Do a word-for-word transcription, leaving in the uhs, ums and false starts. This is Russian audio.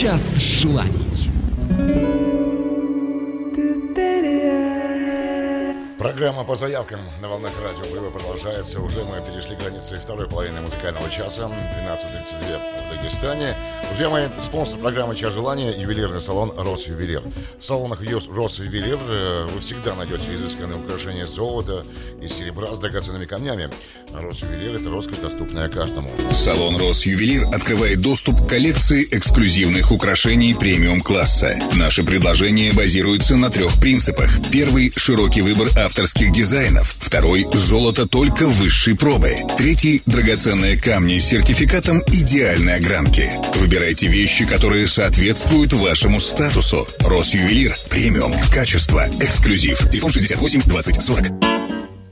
Час желаний. Программа по заявкам на волнах радио Брыва продолжается. Уже мы перешли границы второй половины музыкального часа. двенадцать тридцать два в Дагестане. Друзья мои, спонсор программы «Час желания» — ювелирный салон «Росювелир». В салонах «Росювелир» вы всегда найдете изысканные украшения золота и серебра с драгоценными камнями. «Росювелир» — это роскошь, доступная каждому. Салон «Росювелир» открывает доступ к коллекции эксклюзивных украшений премиум-класса. Наши предложения базируются на трех принципах. Первый — широкий выбор авторских дизайнов. Второй — золото только высшей пробы. Третий — драгоценные камни с сертификатом идеальной огранки. Выбирайте вещи, которые соответствуют вашему статусу. «Росювелир». Премиум. Качество. Эксклюзив. Телефон шестьдесят восемь двадцать сорок.